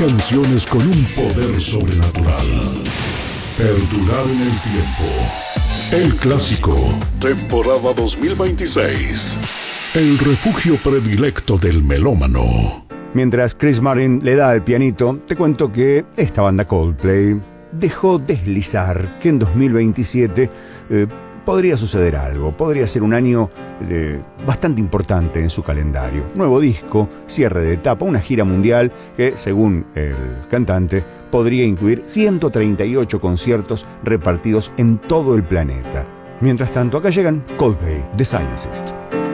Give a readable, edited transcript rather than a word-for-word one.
canciones con un poder sobrenatural. Perdurar en el tiempo. El clásico, temporada 2026. El refugio predilecto del melómano. Mientras Chris Martin le da al pianito, te cuento que esta banda Coldplay dejó deslizar que en 2027 podría suceder algo. Podría ser un año bastante importante en su calendario. Nuevo disco, cierre de etapa, una gira mundial que, según el cantante, podría incluir 138 conciertos repartidos en todo el planeta. Mientras tanto, acá llegan Coldplay, The Scientist.